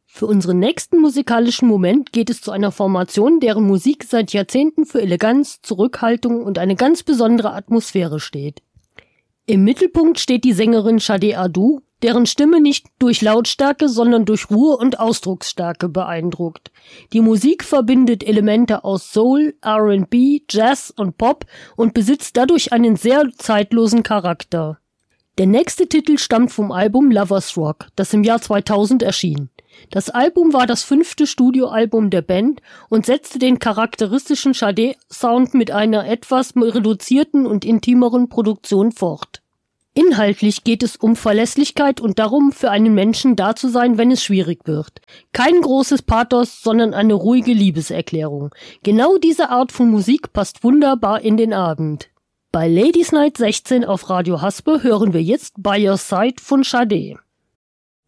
Für unseren nächsten musikalischen Moment geht es zu einer Formation, deren Musik seit Jahrzehnten für Eleganz, Zurückhaltung und eine ganz besondere Atmosphäre steht. Im Mittelpunkt steht die Sängerin Sade Adu, deren Stimme nicht durch Lautstärke, sondern durch Ruhe und Ausdrucksstärke beeindruckt. Die Musik verbindet Elemente aus Soul, R&B, Jazz und Pop und besitzt dadurch einen sehr zeitlosen Charakter. Der nächste Titel stammt vom Album Lovers Rock, das im Jahr 2000 erschien. Das Album war das 5. Studioalbum der Band und setzte den charakteristischen Sade-Sound mit einer etwas reduzierten und intimeren Produktion fort. Inhaltlich geht es um Verlässlichkeit und darum, für einen Menschen da zu sein, wenn es schwierig wird. Kein großes Pathos, sondern eine ruhige Liebeserklärung. Genau diese Art von Musik passt wunderbar in den Abend. Bei Ladies Night 16 auf Radio Haspe hören wir jetzt By Your Side von Sade.